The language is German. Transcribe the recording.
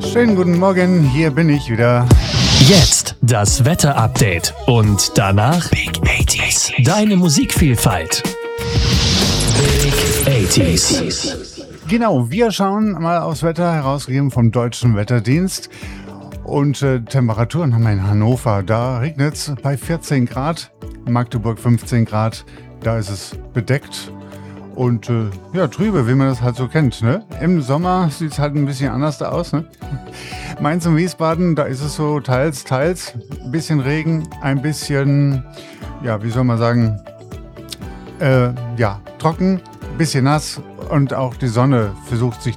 Schönen guten Morgen, hier bin ich wieder. Jetzt das Wetter-Update und danach Big 80s. Deine Musikvielfalt. Big 80s. Genau, wir schauen mal aufs Wetter, herausgegeben vom Deutschen Wetterdienst. Und Temperaturen haben wir in Hannover. Da regnet es bei 14 Grad, in Magdeburg 15 Grad. Da ist es bedeckt und trübe, wie man das halt so kennt. Ne? Im Sommer sieht es halt ein bisschen anders da aus. Ne? Mainz und Wiesbaden, da ist es so teils. Ein bisschen Regen, ein bisschen, wie soll man sagen, trocken, ein bisschen nass. Und auch die Sonne versucht sich